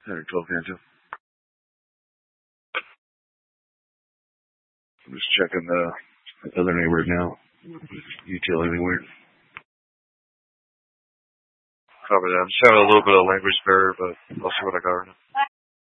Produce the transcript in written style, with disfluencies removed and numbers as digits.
112 Phantom. I'm just checking the other neighbor now. You tell anything weird? Copy that. I'm just having a little bit of language barrier, but I'll see what I got right now.